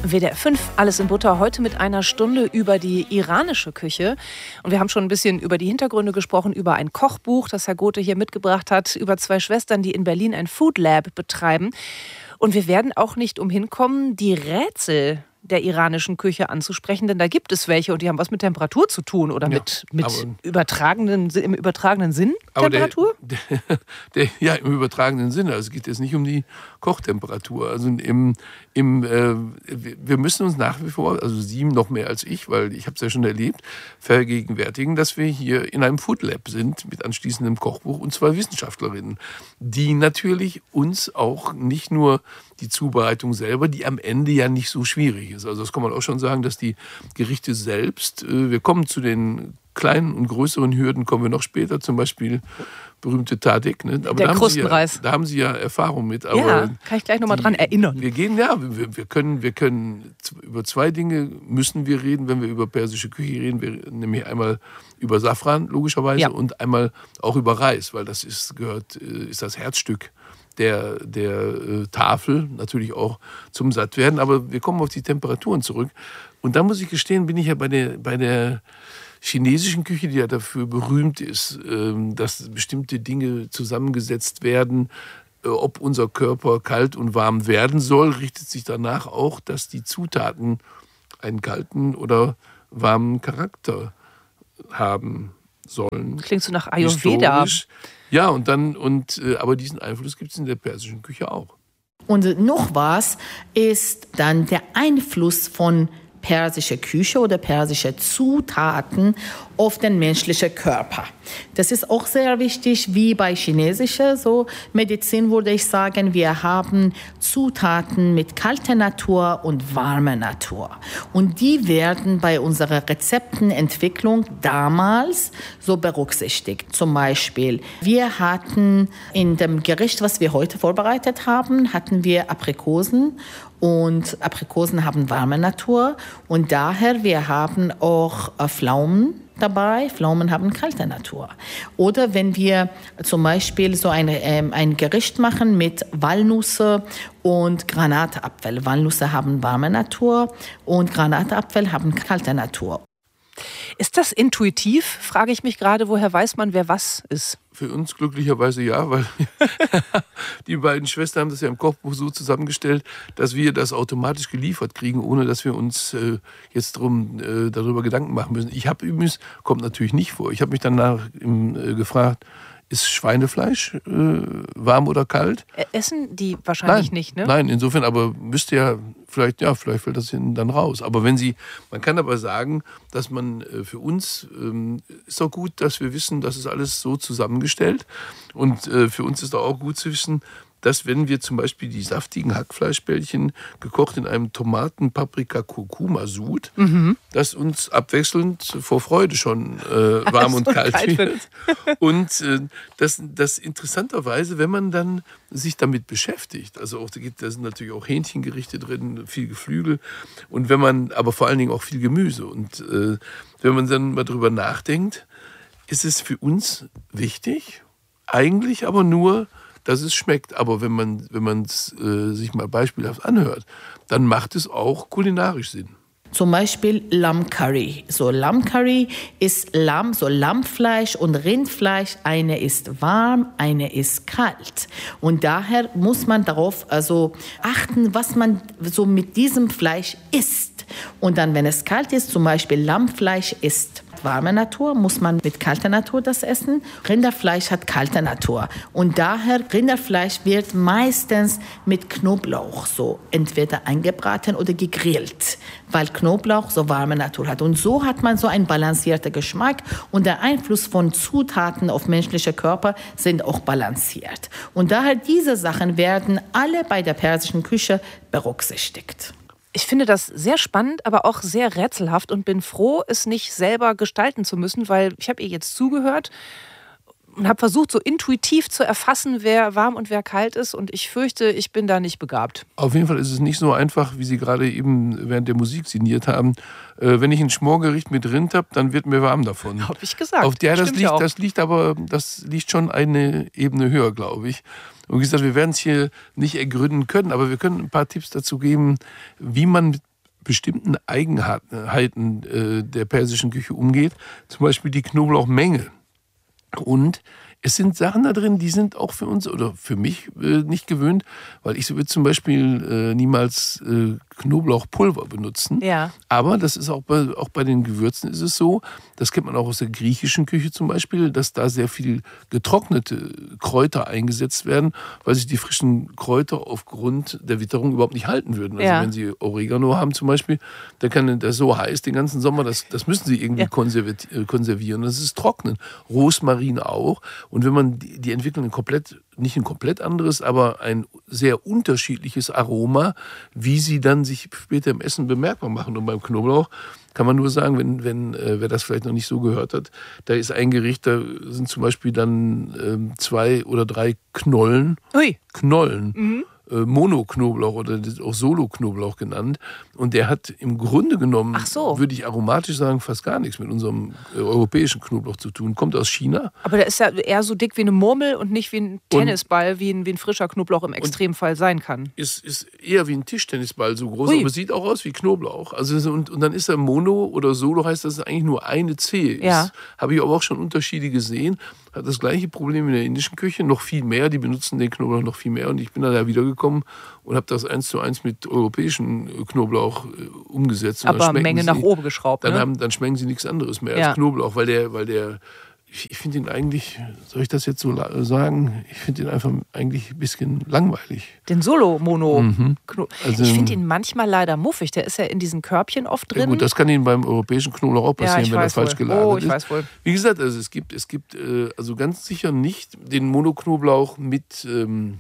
WDR 5, alles in Butter, heute mit einer Stunde über die iranische Küche. Und wir haben schon ein bisschen über die Hintergründe gesprochen, über ein Kochbuch, das Herr Gothe hier mitgebracht hat, über 2 Schwestern, die in Berlin ein Food Lab betreiben. Und wir werden auch nicht umhin kommen, die Rätsel der iranischen Küche anzusprechen, denn da gibt es welche und die haben was mit Temperatur zu tun oder mit im übertragenen Sinn Temperatur? Ja, im übertragenen Sinne. Also es geht jetzt nicht um die Kochtemperatur. Also wir müssen uns nach wie vor, also Sie noch mehr als ich, weil ich habe es ja schon erlebt, vergegenwärtigen, dass wir hier in einem Food Lab sind mit anschließendem Kochbuch und 2 Wissenschaftlerinnen, die natürlich uns auch nicht nur die Zubereitung selber, die am Ende ja nicht so schwierig ist. Also das kann man auch schon sagen, dass die Gerichte selbst, wir kommen zu den kleinen und größeren Hürden, kommen wir noch später, zum Beispiel berühmte Tadek. Ne? Aber der Krustenreis. Da haben Sie ja Erfahrung mit. Aber ja, kann ich gleich nochmal dran erinnern. Wir können über 2 Dinge müssen wir reden, wenn wir über persische Küche reden. Wir nämlich einmal über Safran, logischerweise, und einmal auch über Reis, weil das ist das Herzstück der Tafel, natürlich auch zum Sattwerden. Aber wir kommen auf die Temperaturen zurück. Und da muss ich gestehen, bin ich ja bei der chinesischen Küche, die ja dafür berühmt ist, dass bestimmte Dinge zusammengesetzt werden. Ob unser Körper kalt und warm werden soll, richtet sich danach auch, dass die Zutaten einen kalten oder warmen Charakter haben sollen. Klingt so nach Ayurveda. Ja, aber diesen Einfluss gibt es in der persischen Küche auch. Und noch was ist dann der Einfluss von persischer Küche oder persische Zutaten auf den menschlichen Körper. Das ist auch sehr wichtig, wie bei chinesischer Medizin würde ich sagen, wir haben Zutaten mit kalter Natur und warmer Natur. Und die werden bei unserer Rezeptenentwicklung damals so berücksichtigt. Zum Beispiel, wir hatten in dem Gericht, was wir heute vorbereitet haben, hatten wir Aprikosen. Und Aprikosen haben warme Natur und daher wir haben auch Pflaumen dabei. Pflaumen haben kalte Natur. Oder wenn wir zum Beispiel so ein Gericht machen mit Walnüsse und Granatapfel. Walnüsse haben warme Natur und Granatapfel haben kalte Natur. Ist das intuitiv, frage ich mich gerade, woher weiß man, wer was ist? Für uns glücklicherweise ja, weil die beiden Schwestern haben das ja im Kochbuch so zusammengestellt, dass wir das automatisch geliefert kriegen, ohne dass wir uns jetzt darüber Gedanken machen müssen. Ich habe übrigens, kommt natürlich nicht vor, ich habe mich danach gefragt, ist Schweinefleisch warm oder kalt? Essen die wahrscheinlich nicht, ne? Nein, insofern, aber müsste ja, vielleicht fällt das hinten dann raus. Aber man kann aber sagen, dass man für uns, ist doch gut, dass wir wissen, das ist alles so zusammengestellt. Und für uns ist auch gut zu wissen, dass wenn wir zum Beispiel die saftigen Hackfleischbällchen gekocht in einem Tomaten-Paprika-Kurkuma-Sud, das uns abwechselnd vor Freude schon warm und kalt wird. Und das interessanterweise, wenn man dann sich damit beschäftigt, also da sind natürlich auch Hähnchengerichte drin, viel Geflügel und aber vor allen Dingen auch viel Gemüse. Und wenn man dann mal drüber nachdenkt, ist es für uns wichtig, eigentlich aber nur, dass es schmeckt. Aber wenn man es sich mal beispielhaft anhört, dann macht es auch kulinarisch Sinn. Zum Beispiel Lammcurry. So Lammcurry ist Lamm, so Lammfleisch und Rindfleisch. Eine ist warm, eine ist kalt. Und daher muss man darauf achten, was man so mit diesem Fleisch isst. Und dann, wenn es kalt ist, zum Beispiel Lammfleisch ist warme Natur, muss man mit kalter Natur das essen. Rinderfleisch hat kalte Natur. Und daher, Rinderfleisch wird meistens mit Knoblauch so entweder eingebraten oder gegrillt, weil Knoblauch so warme Natur hat. Und so hat man so einen balancierten Geschmack und der Einfluss von Zutaten auf menschliche Körper sind auch balanciert. Und daher, diese Sachen werden alle bei der persischen Küche berücksichtigt. Ich finde das sehr spannend, aber auch sehr rätselhaft und bin froh, es nicht selber gestalten zu müssen, weil ich habe ihr jetzt zugehört und habe versucht, so intuitiv zu erfassen, wer warm und wer kalt ist. Und ich fürchte, ich bin da nicht begabt. Auf jeden Fall ist es nicht so einfach, wie Sie gerade eben während der Musik sinniert haben. Wenn ich ein Schmorgericht mit Rind habe, dann wird mir warm davon. Habe ich gesagt. Das liegt schon eine Ebene höher, glaube ich. Und wie gesagt, wir werden es hier nicht ergründen können, aber wir können ein paar Tipps dazu geben, wie man bestimmten Eigenheiten der persischen Küche umgeht. Zum Beispiel die Knoblauchmenge. Und es sind Sachen da drin, die sind auch für uns oder für mich nicht gewöhnt, weil ich würde zum Beispiel niemals Knoblauchpulver benutzen. Ja. Aber das ist auch bei den Gewürzen ist es so, das kennt man auch aus der griechischen Küche zum Beispiel, dass da sehr viel getrocknete Kräuter eingesetzt werden, weil sich die frischen Kräuter aufgrund der Witterung überhaupt nicht halten würden. Also wenn Sie Oregano haben zum Beispiel, der ist so heiß den ganzen Sommer, das müssen Sie irgendwie konservieren. Das ist trocknen. Rosmarin auch. Und wenn man die entwickeln nicht ein komplett anderes, aber ein sehr unterschiedliches Aroma, wie sie dann sich später im Essen bemerkbar machen. Und beim Knoblauch kann man nur sagen, wenn wer das vielleicht noch nicht so gehört hat, da ist ein Gericht, da sind zum Beispiel dann 2 oder 3 Knollen. Ui. Knollen. Monoknoblauch oder auch Solo-Knoblauch genannt. Und der hat im Grunde genommen, würde ich aromatisch sagen, fast gar nichts mit unserem europäischen Knoblauch zu tun. Kommt aus China. Aber der ist ja eher so dick wie eine Murmel und nicht wie ein Tennisball, wie ein frischer Knoblauch im Extremfall sein kann. Ist eher wie ein Tischtennisball so groß, aber sieht auch aus wie Knoblauch. Also und dann ist er Mono oder Solo, heißt das eigentlich nur eine Zehe ist. Ja. Habe ich aber auch schon Unterschiede gesehen. Hat das gleiche Problem in der indischen Küche, noch viel mehr. Die benutzen den Knoblauch noch viel mehr. Und ich bin da wiedergekommen und habe das 1:1 mit europäischem Knoblauch umgesetzt. Und aber Menge nach oben geschraubt. Dann schmecken sie nichts anderes mehr als Knoblauch, weil der ich finde ihn eigentlich, soll ich das jetzt so sagen, ich finde ihn einfach eigentlich ein bisschen langweilig. Den Solo-Mono. Also, ich finde ihn manchmal leider muffig. Der ist ja in diesen Körbchen oft drin. Ja gut, das kann Ihnen beim europäischen Knoblauch auch passieren, wenn er falsch gelagert ist. Ich weiß wohl. Wie gesagt, also es gibt also ganz sicher nicht den Monoknoblauch mit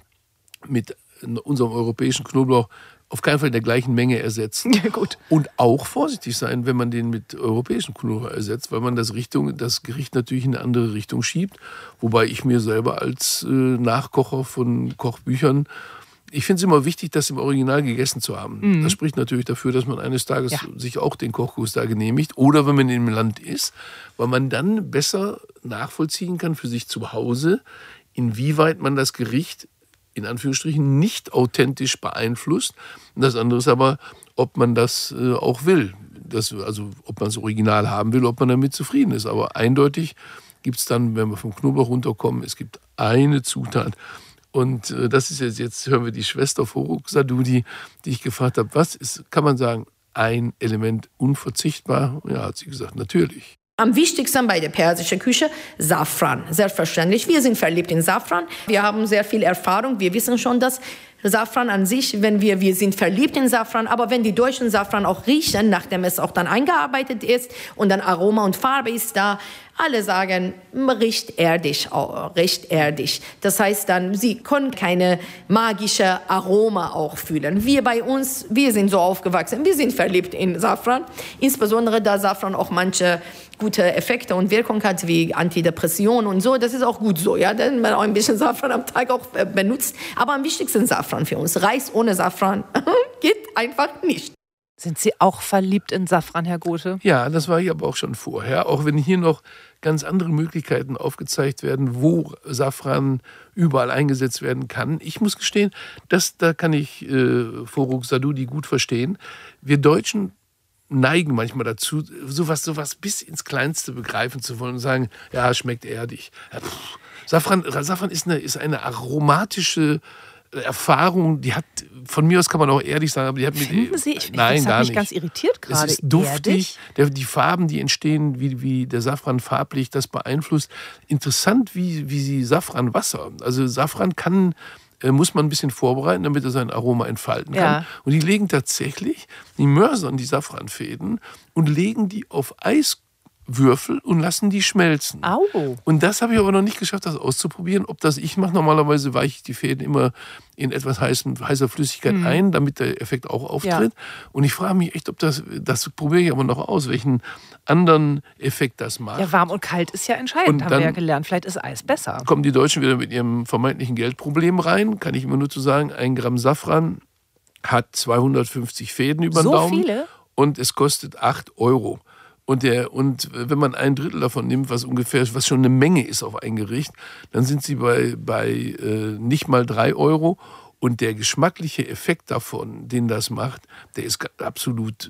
unserem europäischen Knoblauch auf keinen Fall in der gleichen Menge ersetzen. Ja, gut. Und auch vorsichtig sein, wenn man den mit europäischem Knoblauch ersetzt, weil man das Gericht natürlich in eine andere Richtung schiebt. Wobei ich mir selber als Nachkocher von Kochbüchern, ich finde es immer wichtig, das im Original gegessen zu haben. Das spricht natürlich dafür, dass man eines Tages sich auch den Kochkurs da genehmigt oder wenn man im Land ist, weil man dann besser nachvollziehen kann für sich zu Hause, inwieweit man das Gericht in Anführungsstrichen nicht authentisch beeinflusst. Und das andere ist aber, ob man das auch will. Also ob man das Original haben will, ob man damit zufrieden ist. Aber eindeutig gibt es dann, wenn wir vom Knoblauch runterkommen, es gibt eine Zutat. Und das ist jetzt hören wir die Schwester Foruk Sadudi, die ich gefragt habe, was ist, kann man sagen, ein Element unverzichtbar? Ja, hat sie gesagt, natürlich. Am wichtigsten bei der persischen Küche Safran, selbstverständlich. Wir sind verliebt in Safran. Wir haben sehr viel Erfahrung. Wir wissen schon, dass Safran an sich, wenn wir sind verliebt in Safran, aber wenn die Deutschen Safran auch riechen, nachdem es auch dann eingearbeitet ist und dann Aroma und Farbe ist da, alle sagen, riecht erdig. Das heißt dann, sie können keine magische Aroma auch fühlen. Wir bei uns, wir sind so aufgewachsen, wir sind verliebt in Safran, insbesondere da Safran auch manche gute Effekte und Wirkung hat, wie Antidepression und so. Das ist auch gut so, ja, denn man auch ein bisschen Safran am Tag auch benutzt. Aber am wichtigsten Safran für uns. Reis ohne Safran geht einfach nicht. Sind Sie auch verliebt in Safran, Herr Gothe? Ja, das war ich aber auch schon vorher. Auch wenn hier noch ganz andere Möglichkeiten aufgezeigt werden, wo Safran überall eingesetzt werden kann. Ich muss gestehen, da kann ich Foruk Sadudi gut verstehen. Wir Deutschen neigen manchmal dazu, sowas bis ins Kleinste begreifen zu wollen und sagen, ja, schmeckt erdig. Ja, Safran ist eine aromatische Erfahrung, die hat, von mir aus kann man auch ehrlich sagen, aber die hat mit... Finden Sie? Nein, das hat mich ganz irritiert gerade. Es ist duftig, die Farben, die entstehen, wie der Safran farblich das beeinflusst. Interessant, wie sie Safranwasser, also Safran muss man ein bisschen vorbereiten, damit er sein Aroma entfalten kann. Ja. Und die mörsern die Safranfäden und legen die auf Eiswürfel und lassen die schmelzen. Au. Und das habe ich aber noch nicht geschafft, das auszuprobieren. Ob das ich mache, normalerweise weiche ich die Fäden immer in etwas heißer Flüssigkeit ein, damit der Effekt auch auftritt. Ja. Und ich frage mich echt, ob das probiere ich aber noch aus, welchen anderen Effekt das macht. Ja, warm und kalt ist ja entscheidend, haben wir ja gelernt. Vielleicht ist Eis besser. Kommen die Deutschen wieder mit ihrem vermeintlichen Geldproblem rein, kann ich immer nur zu sagen, 1 Gramm Safran hat 250 Fäden über den Daumen. So viele? Und es kostet 8 €. Und wenn man 1/3 davon nimmt, was schon eine Menge ist auf ein Gericht, dann sind sie bei nicht mal 3 €. Und der geschmackliche Effekt davon, den das macht, der ist absolut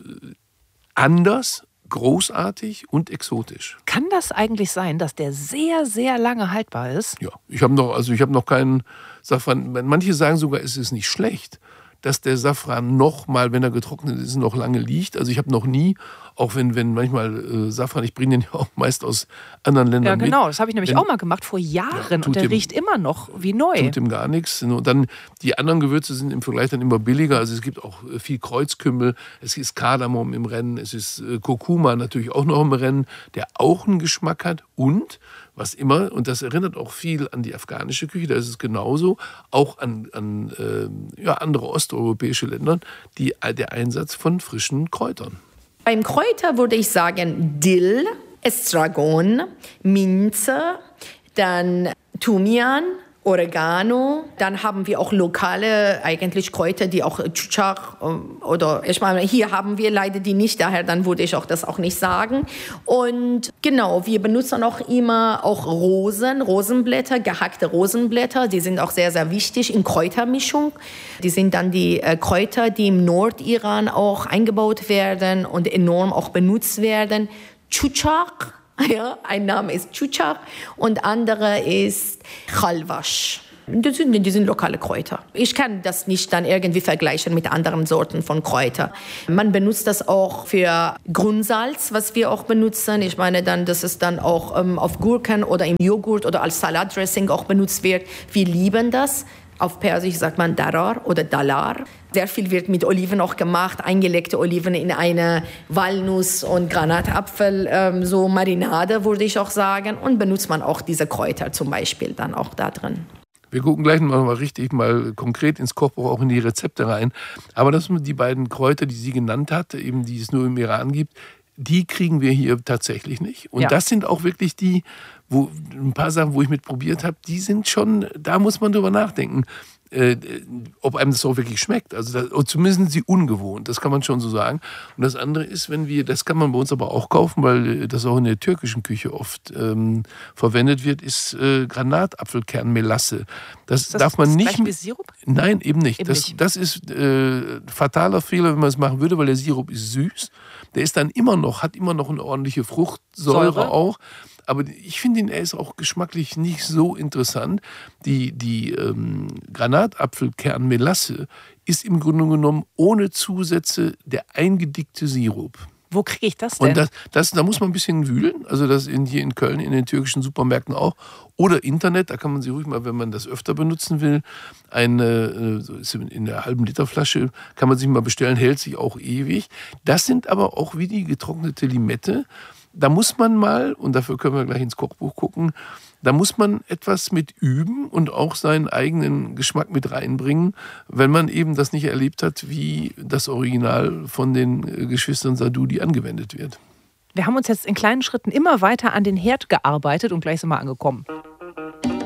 anders, großartig und exotisch. Kann das eigentlich sein, dass der sehr, sehr lange haltbar ist? Ja, ich habe noch keinen Safran. Manche sagen sogar, es ist nicht schlecht, dass der Safran noch mal, wenn er getrocknet ist, noch lange liegt. Also ich habe noch nie, auch wenn manchmal Safran, ich bringe den ja auch meist aus anderen Ländern mit. Ja, genau, das habe ich nämlich auch mal gemacht vor Jahren und der riecht immer noch wie neu. Tut ihm gar nichts. Und dann die anderen Gewürze sind im Vergleich dann immer billiger. Also es gibt auch viel Kreuzkümmel, es ist Kardamom im Rennen, es ist Kurkuma natürlich auch noch im Rennen, der auch einen Geschmack hat und was immer, und das erinnert auch viel an die afghanische Küche, da ist es genauso, auch an andere osteuropäische Länder, der Einsatz von frischen Kräutern. Beim Kräuter würde ich sagen Dill, Estragon, Minze, dann Thymian, Oregano. Dann haben wir auch lokale eigentlich Kräuter, die auch Chuchak oder ich meine, hier haben wir leider die nicht, daher dann würde ich auch das auch nicht sagen. Und genau, wir benutzen auch immer auch Rosenblätter, gehackte Rosenblätter. Die sind auch sehr, sehr wichtig in Kräutermischung. Die sind dann die Kräuter, die im Nordiran auch eingebaut werden und enorm auch benutzt werden. Chuchak. Ja, ein Name ist Chuchak und andere ist Khalvash. Die sind lokale Kräuter. Ich kann das nicht dann irgendwie vergleichen mit anderen Sorten von Kräutern. Man benutzt das auch für Grünsalz, was wir auch benutzen. Ich meine dann, dass es dann auch auf Gurken oder im Joghurt oder als Salatdressing auch benutzt wird. Wir lieben das. Auf Persisch sagt man Darar oder Dalar. Sehr viel wird mit Oliven auch gemacht, eingelegte Oliven in eine Walnuss- und Granatapfel, so Marinade, würde ich auch sagen. Und benutzt man auch diese Kräuter zum Beispiel dann auch da drin. Wir gucken gleich mal konkret ins Kochbuch, auch in die Rezepte rein. Aber das sind die beiden Kräuter, die sie genannt hat, eben die es nur im Iran gibt, die kriegen wir hier tatsächlich nicht. Und das sind auch wirklich die, wo ein paar Sachen, wo ich mit probiert habe, die sind schon, da muss man drüber nachdenken, ob einem das auch wirklich schmeckt. Also zumindest sind sie ungewohnt, das kann man schon so sagen. Und das andere ist, das kann man bei uns aber auch kaufen, weil das auch in der türkischen Küche oft verwendet wird, ist Granatapfelkernmelasse. Das darf man nicht. Mit Sirup? Nein, eben nicht. Das ist fataler Fehler, wenn man es machen würde, weil der Sirup ist süß. Der ist dann hat immer noch eine ordentliche Fruchtsäure auch. Aber ich finde ihn, er ist auch geschmacklich nicht so interessant. Die Granatapfelkernmelasse ist im Grunde genommen ohne Zusätze der eingedickte Sirup. Wo kriege ich das denn? Und da muss man ein bisschen wühlen. Also das hier in Köln, in den türkischen Supermärkten auch. Oder Internet, da kann man sie ruhig mal, wenn man das öfter benutzen will, in der halben Liter Flasche kann man sich mal bestellen, hält sich auch ewig. Das sind aber auch wie die getrocknete Limette. Da muss man mal, und dafür können wir gleich ins Kochbuch gucken, da muss man etwas mit üben und auch seinen eigenen Geschmack mit reinbringen, wenn man eben das nicht erlebt hat, wie das Original von den Geschwistern Sadudi angewendet wird. Wir haben uns jetzt in kleinen Schritten immer weiter an den Herd gearbeitet und gleich sind wir angekommen.